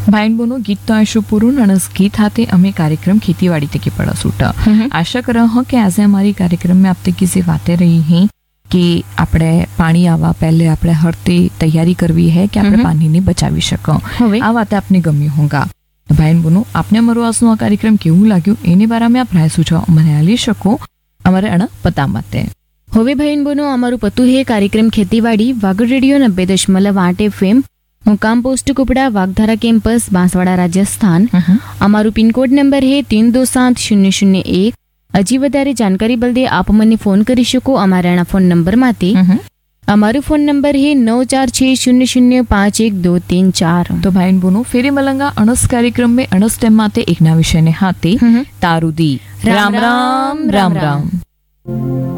भाईन बोनो गीत तो आशु पुरून अनस गीत हाथे हमें कार्यक्रम खेतीवाड़ी तक पड़ा सूटा। आशा कर रहा हूँ कि आज हमारी कार्यक्रम में आप तक किसी बातें रही हैं कि આપણે પાણી આવવા પહેલે આપણે હરતી તૈયારી કરવી है कि આપણે પાણીને બચાવી શકો। આ વાતે આપને ગમ્યું હોગા। ભાઈન બોનો આપને અમારો આજનો આ કાર્યક્રમ કેવું લાગ્યું એની બારામાં આપ રાય સૂચવો મને આલી શકો અમારે અણ પતા માટે। હવે ભાઈન બોનો અમારું પતું હે કાર્યક્રમ ખેતીવાડી વાગડ રેડિયો 90.8 FM मुकाम पोस्ट कुपड़ा वागधारा कैंपस बांसवाड़ा राजस्थान। અમારું પિનકોડ નંબર હે 327001। હજી વધારે જાણકારી બલદે આપ મને ફોન કરી શકો અમારા ફોન નંબર માતે। અમારો ફોન નંબર હે 9460051234। तो भाईन बोनो फेरी मलंगा अणस कार्यक्रम में अणस टाइम माते एक ना विषय ने हाथे तारुदी। राम राम राम राम।